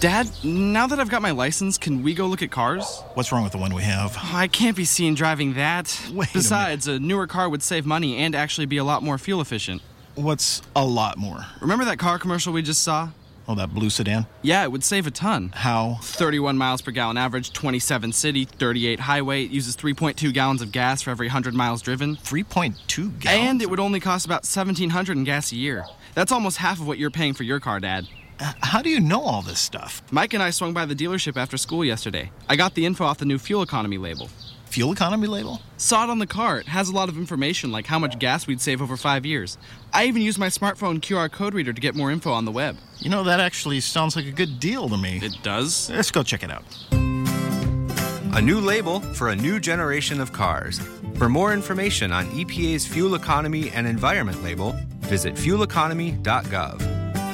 Dad, now that I've got my license, can we go look at cars? What's wrong with the one we have? I can't be seen driving that. Wait a Besides, a newer car would save money and actually be a lot more fuel efficient. What's a lot more? Remember that car commercial we just saw? Oh, that blue sedan? Yeah, it would save a ton. How? 31 miles per gallon average, 27 city, 38 highway. It uses 3.2 gallons of gas for every 100 miles driven. 3.2 gallons? And it would only cost about $1,700 in gas a year. That's almost half of what you're paying for your car, Dad. How do you know all this stuff? Mike and I swung by the dealership after school yesterday. I got the info off the new fuel economy label. Fuel economy label? Saw it on the car. It has a lot of information, like how much gas we'd save over 5 years. I even used my smartphone QR code reader to get more info on the web. You know, that actually sounds like a good deal to me. It does? Let's go check it out. A new label for a new generation of cars. For more information on EPA's fuel economy and environment label, visit fueleconomy.gov.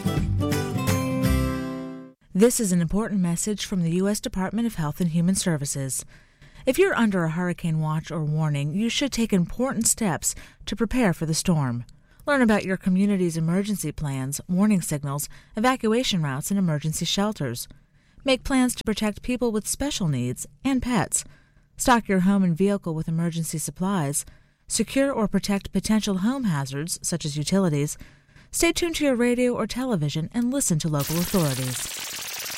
This is an important message from the U.S. Department of Health and Human Services. If you're under a hurricane watch or warning, you should take important steps to prepare for the storm. Learn about your community's emergency plans, warning signals, evacuation routes, and emergency shelters. Make plans to protect people with special needs and pets. Stock your home and vehicle with emergency supplies. Secure or protect potential home hazards, such as utilities. Stay tuned to your radio or television and listen to local authorities.